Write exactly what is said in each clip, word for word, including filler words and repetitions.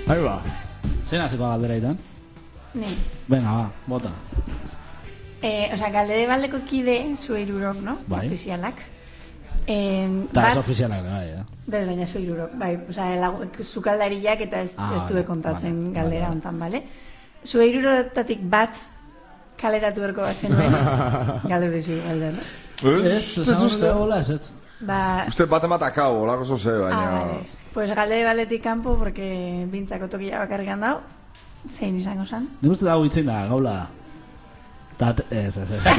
Ahí ba. Zein hasiko galdera itan? Ni. Venga, ba, bota. Eh, o sea, galdere baldeko kide zueirurok, no? Bai. Ofizialak. Eh, Ta ez ofizialak, bai, eh? Bez, baina zueirurok, bai. O sea, zukaldariak eta ez, ah, ez vale, due kontatzen vale, galdera vale, hontan, bale? Zueirurotatik bat kaleratu berko bazenuen. Galde dizu, galdera. Ez, esan uste hola, ez ez. Ba... Uste bat ematakau, olako zoze, baina... Ah, vale. Pues galdere baletik kanpo, porque bintzako tokia bakarrik handau. Zein izango zan? Nik uste dago itzen da, gaula. Tat, ez, ez, ez.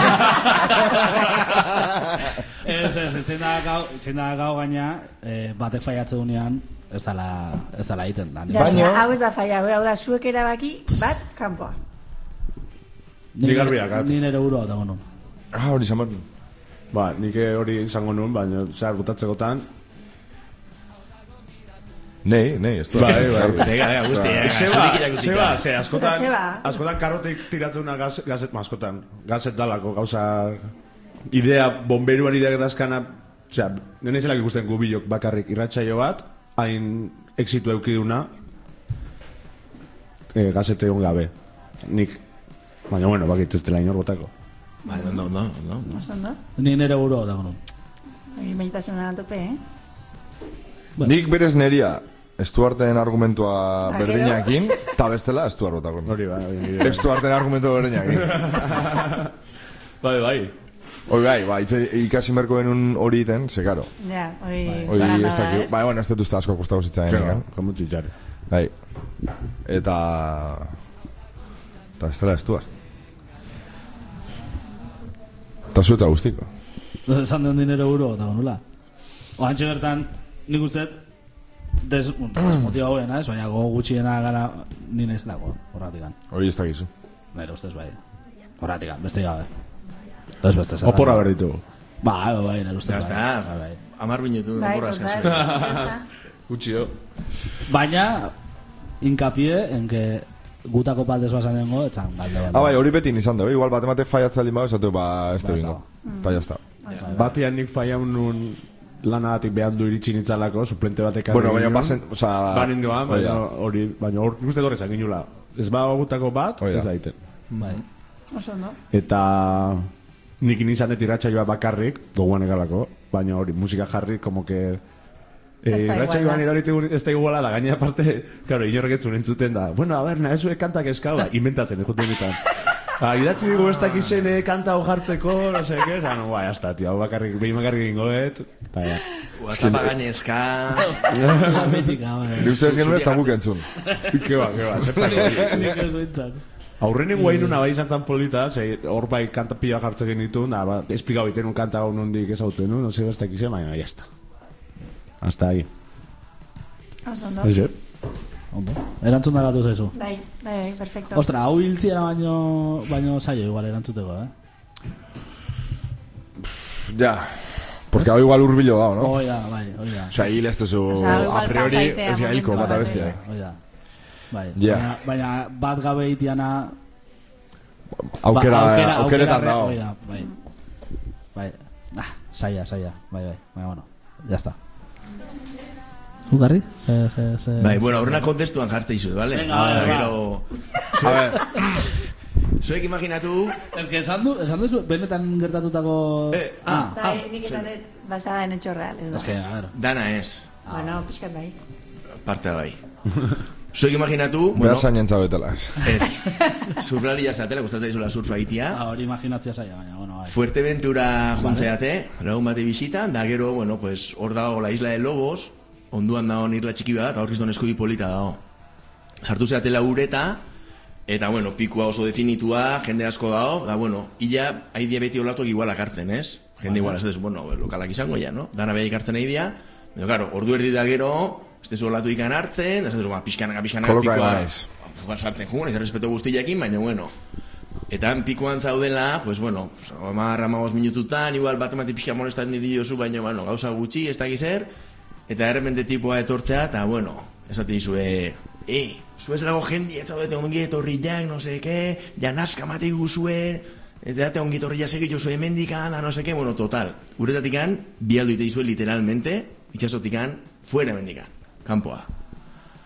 Ez, ez, itzen da gau, itzen da gau gaina, eh, batek faiatze dunean, ez dala, ez dala iten da. Baina, hau ez da faia, hau da, zuek erabaki, bat, kanpoa. Ni garbiak, Ni nere uro dago nun. Ah, hori izan bat. Ba, nik hori izango nun, baina, zer, gutatzekotan, Nei, nei, ez du. Bai, bai. Dega, dega, guzti, Zeba, zeba, ze, askotan, Zeba. askotan karotik tiratzuna gaz, gazet, ma, askotan, gazet dalako, gauza, idea, bomberuan ideak dazkana, osea, nene zelak ikusten gubilok bakarrik irratsaio bat, hain exitu eukiduna, eh, gazete hon gabe. Nik, baina, bueno, bakit ez dela inor botako. Bai, no, no, no. Oso, Ni nere uro dago nun. Maitasuna tope, eh? Nik berez neria Stuarten argumentua Ta berdinakin, eta bestela Stuart botako. Hori, bai. Stuarten argumentua berdinakin. Bai, bai. Hoi bai, bai, itse ikasi merko benun hori iten, ze karo. Ja, hori... Hori ez dakio, bai, bueno, ez dut uste asko kostako zitzen Claro, como txitxare. Bai, eta... Eta ez dela Stuart. Eta zuetza guztiko. Esan den dinero uro dago nula. Oantxe bertan, nik usteet, des, desmotiva hoena ez, baina gogo gutxiena gara nien ez lago, horratikan. Hori ez dakizu. Nire ustez bai, horratikan, beste gabe. Ez beste zara. Oporra berditu. Ba, bai, nire ustez bai. Jazta, Bai, amar binetu Bai, oporra total, eskazu. jazta. Gutxi do. Baina, hincapié en que gutako paldez basanengo, etzan galde bat. Ah, bai, hori beti nizan dugu, igual bat emate faiatzea lima, esatu, ba, ez Ba, da ez bingo. dago. Eta jazta. Batian nik faian nun lanagatik behandu iritsi nintzalako, suplente batek Bueno, baina pasen, oza... Banin doan, baina hori, baina hor nik uste gorrezak ginula. Ez ba gutako bat, ez daiten. Bai. Oso, no? Eta nik nizan dut irratsaioa bakarrik, goguan egalako, baina hori, musika jarri, como que... Ez da Irratsaioan iguala. iraritu ez da iguala da, gaina parte, claro, inorreketzun entzuten da. Bueno, a ver, nahi kantak eskala, inventatzen, ekuten ditan. Ah, idatzi digu ez dakizene kanta hau jartzeko, no sé qué, esan, guai, hasta, tío, hau bakarrik, behin bakarrik ingoet, eta ja. WhatsAppa gainezka... La mítica, bai. Ni ustez genuen ez da guk entzun. Ke ba, ke ba, zertako. Nik ez bintzan. Aurrenen guai nuna bai izan zan polita, ze hor bai kanta pila jartzen genitu, da, ba, esplikau iten un kanta hau nondik ez hauten, no sé, ez dakize, baina, ya está. Hasta ahí. Oso, no? Eze. Ondo. Erantzun da gatu zaizu. Bai, bai, bai, perfecto. Ostra, hau hiltziera baino, baino saio igual erantzuteko, eh? Ja, porque hau igual urbilo dao, no? Hoi da, bai, hoi da. Osea, hil ez tezu, Osea, igual a priori, pasaitea ez gailko momentu bata bat, bestia. Hoi da. Bai, Ja. baina, baina bat gabe itiana... Aukera, ba, aukeretan dao. Hoi da, bai. Bai, ah, saia, saia, bai, bai, baina, bueno, ya está. Ugarri? Se, se, se... Bai, bueno, aurrena kontestuan jartze izut, vale? Venga, bai, Gero... A ver, Zuek imaginatu... Ez que esan du, esan duzu, benetan gertatutako... Eh, ah, Bai, nik esan dut, basada en hecho real, ez Ez que, da. a ver... Dana ez, Bueno, pixkat bai. partea bai. Zuek imaginatu... behar zainentza betela. Ez, surflari jasatela, gustatzen zaizula surfa itia. Ah, hori imaginatzea zaila, baina, bueno, bai. Fuerteventura juntzeate, lagun bate bisitan, da gero, bueno, pues, hor dago la isla de Lobos, onduan dago irla txiki bat, eta hor gizton eskubi polita dago. Sartu zeatela ureta, eta, bueno, pikua oso definitua, jende asko dago, da, bueno, illa, haidea beti olatuak igualak hartzen, ez? Jende igual, ez dezu, bueno, lokalak izango ya, no? Dana behaik hartzen haidea, pero, claro, ordu erdi da gero, ez dezu olatu ikan hartzen, ez dezu, ba, pixkanaka, pixkanaka, Koloka pikua, emanez. pikua sartzen jugun, ez respeto guztiakin, baina, bueno, eta pikuan zaudela, pues bueno, hamar hamabost minututan, igual bat emati pixka molestan diozu, baina, bueno, gauza gutxi, ez dakiz er, eta errepente tipoa etortzea, eta, bueno, esaten dizue, eh, zuez dago jendi, ez zaudete ongi etorriak, no sé qué, janaska matei guzue, eta date ongi etorriak segitu zuen mendikan, da no sé qué, bueno, total, uretatikan, bialdu ite dizue literalmente, itxasotikan, fuera mendikan, kanpoa.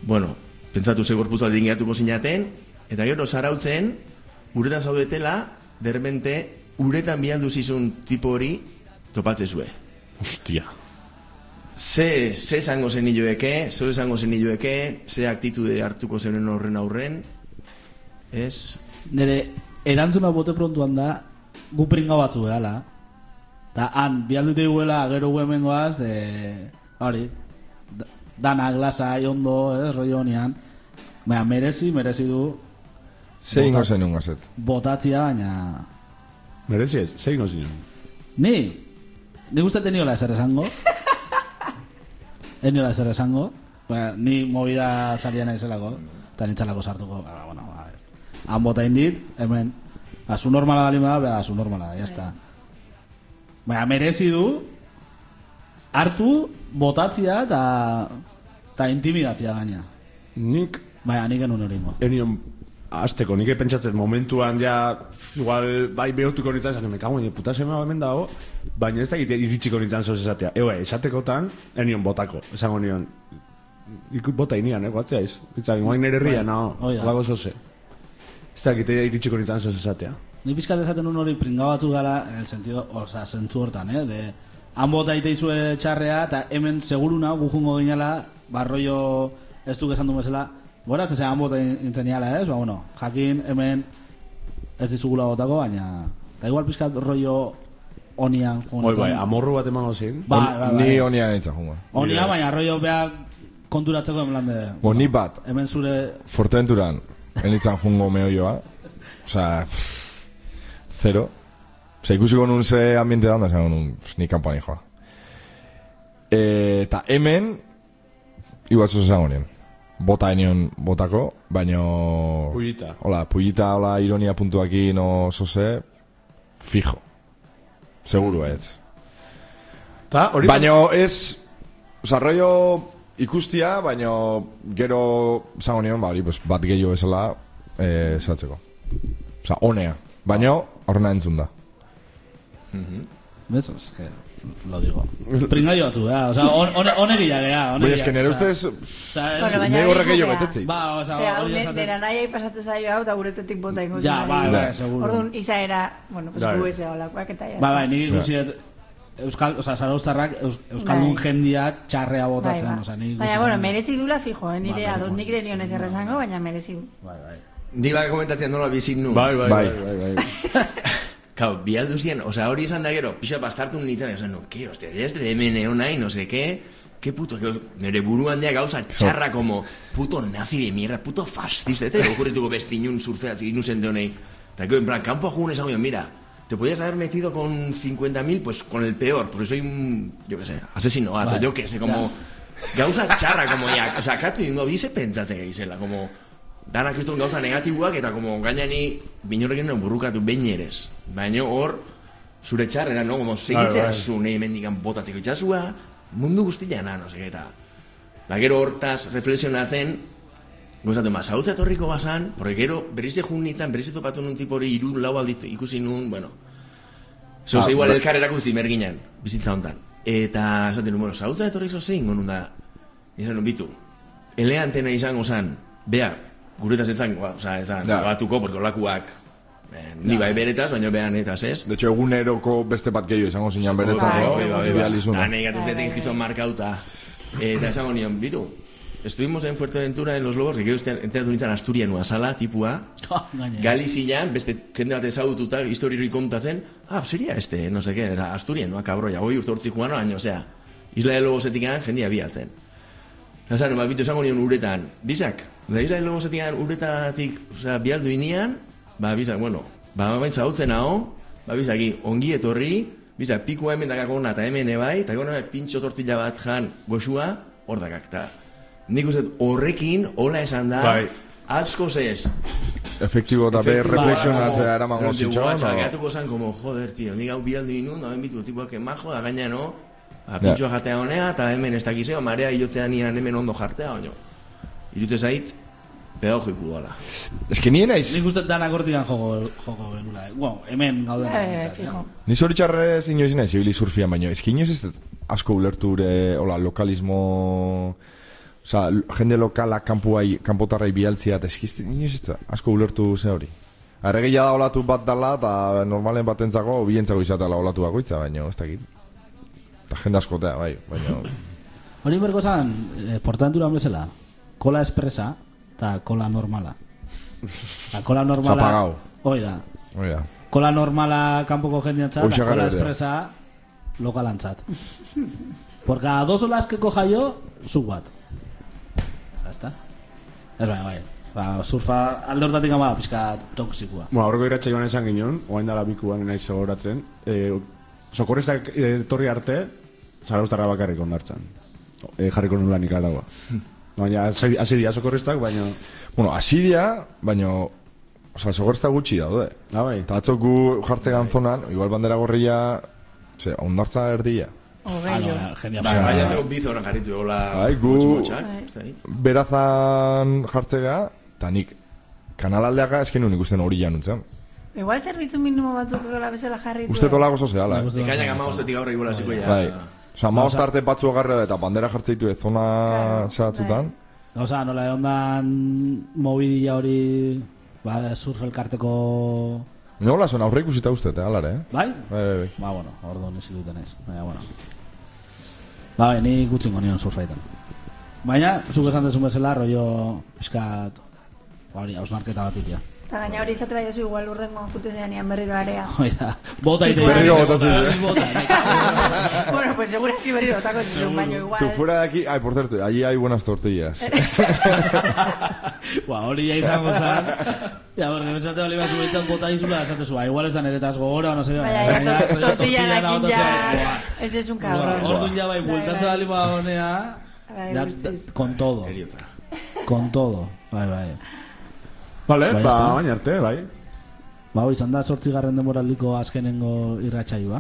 bueno, pentsatu ze gorputza dingatuko zinaten, eta gero zarautzen, uretan zaudetela, derbente, uretan bialdu zizun tipo hori topatzezue. Hostia. Ze, ze esango zen nioeke, ze esango zen nioeke, ze aktitude hartuko zen horren aurren, ez? Nire, erantzuna bote prontuan da, gu pringa batzu edala. Da, han, bialdute iguela, gero guemengoaz, de... Hori, da- dana glasai ondo, ez, rollo honian. Baina, merezi, merezi du Ze ingo Bota- zen un gazet. botatzia, baina... Merezi ez, zein gozien. Ni, ni guztet eniola ezer esango. Eniola ezer esango. Baina, ni movida salia naizelako, eta nintzalako sartuko. Baina, bueno, a ver. Han bota indit, hemen, azu normala bali bada, bera, azu normala, ya está. Baina, merezi du, hartu, botatzia eta eta intimidatzia gaina. Nik, Baina, nik enun hori ingo. enion, azteko, nik pentsatzen momentuan ja, igual, bai behotuko nintzen, esan, me cago en puta sema hemen dago, baina ez dakit iritsiko nintzen zoz esatea. Eue, esatekotan, enion botako, esango nion, iku bota inian, eh, guatzea iz. Itzak, igual nire herria, Bai, no, hoi da. lago zoze. Ez dakit iritsiko nintzen zoz esatea. Ni pizkat esaten un hori pringa batzu gara, en el sentido, o sea, zentzu hortan, eh, de... Han bota iteizue txarrea, eta hemen seguruna, gu jungo ginela, barroio ez duk esan du bezala, boratzen zen han bota intzeniala, ez? Ba, bueno, jakin hemen ez dizugula botako, baina... Eta igual pizkat rollo onian jungo Hoi bai, amorru bat emango zin. Bai, bai, bai. Ni honian nintzen jungo. Onia, baina rollo beha konturatzeko en plan de... Bo, ni bat, Hemen zure... Forteventuran, enitzan jungo mehoioa. Osa, zero. Osa, ikusiko nun ze ambiente da, onda zen nun, ni kanpoan joa. Eta hemen, igual zuz esango nien. Bota enion botako, baino... Pullita. Hola, pullita, hola, ironia puntuakin, o zoze, fijo. Seguro ez. Ta, hori... Baino ez, oza, rollo ikustia, baino gero zango nion, ba, hori, pues, bat gehiago bezala eh, esatzeko. Oza, honea. Baino, horrena entzun da. ¿Ves? Es que lo digo. Pringaio batzu, eh? O sea, honek gilagea, honek Baina, eske nire ustez, Bueno, baina nire horrek hori gehiago gukea. betetzi. Ba, o sea, Osea, hori hau esaten... nera nahiai pasatzen zaio hau, eta guretetik bota ingo Ja, zuen bai, ari. bai, seguro. Orduan, izaera, bueno, pues Bai. gu eze holakoak eta ya. Ba, bai, nik ikusiet Euskal, o sea, Zarauztarrak Eus, Euskaldun Bai. jendiak txarrea botatzen, Bai, o sea, bai. nik Baina, bueno, merezi dula fijo, eh? Nire Ba, adot bai, nik denion ez errezango, baina merezi du. Bai, bai. Nik baka komentatzen nola bizik nu. Bai, bai, Bai. bai, bai, bai. Kau, bialdu ziren, osea, hori izan da gero, pixa bastartu nintzen, osea, no, que, hostia, ya ez de hemen egon nahi, no sé qué, que puto, que, nire buruan ja gauza txarra como, puto nazi de mierda, puto fascista, eta okurrituko bestinun surfeatzi inusente honei. Eta que, en plan, campo a jugun esan, oye, mira, te podías haber metido con cincuenta mil, pues con el peor, porque soy un, yo que sé, asesino gato, Bai. yo que sé, como, gauza txarra, como ya, osea, katu ingo bize pentsatzen gaizela, como, danak ez duen gauza negatiboak, eta como gainani binorrekin non burrukatu behin erez. Baina hor, zure txarrera, no? Como segitzea bai. zu nahi mendikan botatzeko itxasua, mundu guztia na, no sé, eta... Da gero hortaz reflexionatzen, gozatu, ma, zautza etorriko bazan, porque gero berrize jun nintzen, berrize topatu nun tipo hori iru lau aldit ikusi nun, bueno... Zoze, Ah, igual ba- elkar erakuzi merginan, bizitza hontan. Eta, esaten nun, bueno, zautza etorrik zoze ingo nun da, izan nun bitu, eleantena izango zan, bea, guretaz ezan, ba, oza, ezan, Ja. batuko, porque olakuak, eh, ni bai beretaz, baina behan etaz ez. De hecho, eguneroko beste bat gehiago izango zinan beretzako, Bai, no? bai, bai, bai. Bializuna. Da negatu Bai, zetik bai, gizon bai. markauta. Eta esango nion, bitu, estuvimos en Fuerteventura en Los Lobos, que gero enteratu nintzen Asturianua sala, tipua, Gaine. Galizian, beste jende bat ezagututa, historiri kontatzen, ah, seria este, no sé qué, eta Asturianua, kabroia, hoi urte hortzi juano, baina, osea, Isla de Lobosetik gan, jendia biatzen. Eta zaren, ba, bitu esango nion uretan, bizak, da Isla de Lobosetik gan uretatik, osea, bialdu inian, ba, bizak, bueno, ba, bain zautzen hau, ba, bizaki, ongi etorri, bizak, pikua hemen dakako ona eta hemen ebai, eta gona pintxo tortilla bat jan goxua, hor dakak, eta nik uste horrekin, hola esan da, Bai. asko zez, Efektibo eta be reflexionatzea eramango zitxon, no? Gatuko zan, como, joder, tío, nik hau bialdu inun, da bitu tipuak emajo, da gaina, no? Ba, pintxoa jatea honea, eta hemen ez dakizeo, marea hilotzean nian hemen ondo jartzea, baino. Irute zait, pedagogiko dala. Ez que nien naiz, Nik uste danak hortikan joko, joko genula. Bueno, hemen gauden. Bai, bai, behintzat, fijo. eh? ni zoritxarrez inoiz naiz, ibili surfian, baino, ez que inoiz ez dut asko ulertu ere, hola, lokalismo Osa, jende lokala kanpuai, kanpotarrai bialtzia, eta eskizte, inoiz ez da, asko ulertu ze hori. Arregia da olatu bat dala, eta normalen batentzako, bientzako izatela olatu bakoitza, baina ez dakit. Eta jende askotea, bai, baina... Hori berko zan, eh, portantura bezala, kola espresa eta kola normala. La kola normala... Zapagau. Hoi da. Hoi da. Kola normala kanpoko jendeantzat, eta kola Uixagarria. espresa lokalantzat. Por cada dos olas que coja yo, zuk bat. Ya está. Ez bai, bai. Ba, surfa alde hortatik ama pizka toksikoa. Bueno, aurreko iratxe joan esan ginen, oain dala bikuan naiz gogoratzen. Eh, sokorrestak etorri arte, Zarauztarra bakarrik ondartzan. Eh, jarriko nula nik alagoa. Baina, hasi hasi dira sokorrestak, baina... Bueno, asidia, baina... Osa, sokorrezta gutxi daude. Ah, bai. Eta atzok gu jartzegan zonan, igual bandera gorria... Ose, ondartza erdia. Ah, Ogeio. no, genial. Bai, baina zego bizona jarritu egola... Bai, gu- Bai. Berazan jartzega, eta nik kanalaldeaka esken nuen ikusten hori januntzen. Igual zerbitzu minimo batzuk gola bezala jarritu. Uste tola gozo zehala, eh? Ikainak ama ustetik aurre igual hasiko ja. Bai. Osa, ma arte batzu agarre eta bandera jartzeitu ez zona Claro, zehatzutan. Gauza, nola egondan mobidia hori... Ba, surf elkarteko... Nola, zuen aurre ikusita uste, eh, alare, eh? Bai? Bai, bai, bai. Ba, bueno, ordo nezi duten ez. Baina, bueno. Ba, bai, ni gutxingo nion surfaitan. Baina, zuk esan dezun bezala, rollo pizkat... Ba, hori, hausnarketa bat itia. Eta gaina hori izate bai oso igual urrengo jutezean ian berriro area. Hoi da, bota ite. Berriro botatzen, eh? Bota, Bueno, pues segurazki berriro otako zizun, baino igual. Tú fuera de aquí, ay, por cierto, allí hay buenas tortillas. Ba, hori ya izango zan. Ja, porque besate bali bat zubeitan bota izula, esate zua, igual ez da neretaz gogora, no sé. Baina, ja, to- tortilla dakin ja, botatzen. ese es un cabrón. Orduan ja bai, bueltatza bali ba honea, Bai, ya, guztiz. con todo, Eriotza. con todo, bai, bai. Vale, Bai, ba, ezta. baina arte, bai. Ba, hoi, izan da sortzigarren demoraldiko azkenengo irratsaioa.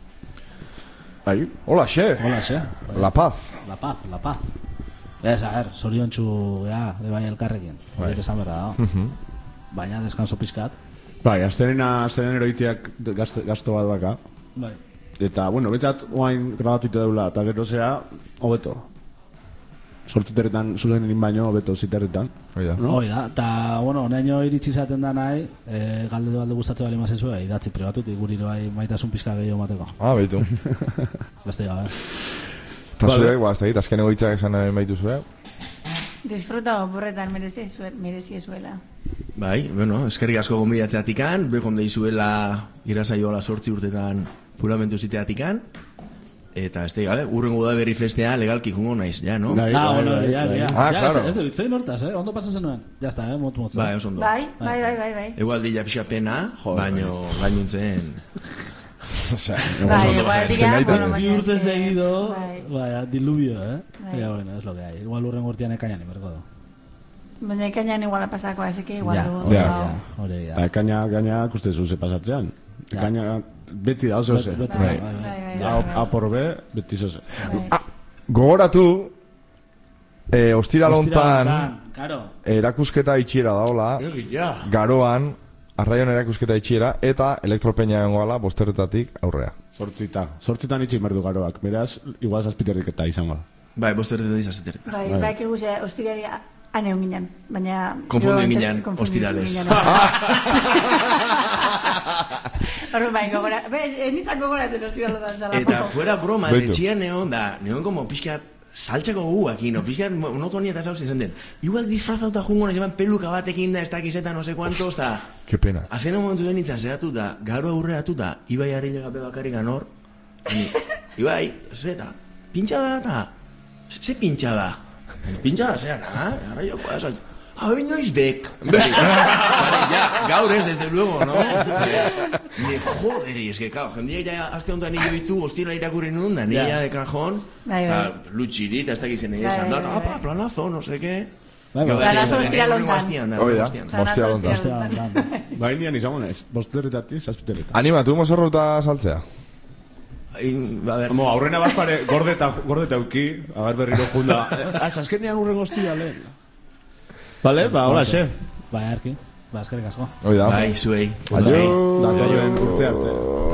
Bai. Hola, xe. Hola, xe. La Paz. La paz, la paz. Ez, a ver, zoriontsu, ja, de bai elkarrekin. Bai. Bai. Esan berra da. Baina, deskanso pizkat. Bai, aztenena, aztenen eroitiak gasto, gasto bat baka. Bai. Eta, bueno, betzat, oain grabatuite daula, eta gero zea, hobeto. Sortziteretan, zuzen egin baino, hobeto ziterretan. Hoi da. No? Hoi da, eta, bueno, neño iritsi zaten da nahi, e, galde balde gustatzen bali mazizue, idatzi pribatutik, guri bai maitasun pizka gehiago mateko. Ah, beitu. Beste gabe. Eta Vale. zuek, ba, ez da git, azken egoitzak esan nahi baitu zuek. Disfruta oporretan merezi ezuela. Bai, bueno, eskerrik asko gonbidatzeatikan, behon deizuela irasaioa sortzi urtetan puramentu ziteatikan. Eta este, gabe, urrengo da berri festea legalki jungo naiz, ja, no? Bai. Ah, bueno, ya, ya. Ah, Ya, claro. Ez ez dut, zein hortaz, eh? Ondo pasa zenuen. Ya está, eh? Motz, motz. Bai, oso ondo. Bai, bai, bai, bai, bai. Egual dila pixa pena, baino gainuntzen. Osea, Bai, igual Ez que dira, nahi bueno, tan- baina... Bi urte es que- seguido, Bai. vaya, diluvio, eh? Bai. Ya, bueno, es lo que hay. Igual urren urtean ekainan iberko do. Baina ikainan iguala pasako, así que igual Ja, du. hori Ja. da, hori da. Ba, ekaina, ekaina, ikuste zuze pasatzean. Ja. Ekaina, beti da oso ze. Beti, Bai, bai, bai, bai. bai, A, bai. a por B, beti zoze. Bai. Gogoratu, eh, ostiralontan Ostiraletan, Claro. erakusketa itxiera daola, Egia. garoan, arraion erakusketa itxiera, eta elektropeña egongoala bosterretatik aurrea. Zortzita. Zortzitan itxik merdu garoak. Beraz, igual zazpiterrik eta izango. Bai, bosterretan izazeter. Bai, Bai. bai, kegu ze, ostiralia, ane egon ginen, baina... Konfundu jo ente- ginen, konfundu ostirales. ginen. Horren bai, gogora, bez, enitan gogoratzen ostiralotan zala. Eta ojo. fuera broma, Beitu. etxian neon da, neon como pixkat saltxako guak, no? Pixkat monotonia eta zauz izan den. Igual disfrazauta jungo, nahi peluka batekin da, ez dakizeta, no sé cuantos, da... Qué pena. Azena momentu den nintzen zehatu da, garo aurreatu da, Ibai Arrile gabe bakarrik anor. Ni, Ibai, zeta, pintxa da eta, ze pintxa da? Pintxa da, zera, na, ara joko da, zalt. Hau noiz dek. Vale, ya, gaur ez, desde luego, no? Ni, joderi, es que, claro, jendia ja azte honetan nio ditu, ostira irakurri nun, da, nila Ja. de cajón, Bai, bai. eta lutxiri, eta ez dakizen nire Bai, esan da, bai, eta, bai. apa, planazo, no sé qué. Bai, Gero bai. Planazo azken, ostiralontan. hurrengo astean, da, Hoi da, astean. ostiralontan. Ostiraletan. Ba, indian izango naiz. Bosterretatik, zazpiterretan. Animatu, mozorrota saltzea. Ai, a ver, Mo, aurrena bazpare, gordeta, gordeta uki, agar berriro junda. Az, azkenean urren goztia, lehen. Vale, ba, hola, xe. Bai, arki. Ba, eskerrik asko. Hoi da. bai, zuei. Adio. Da, jaioen urte arte.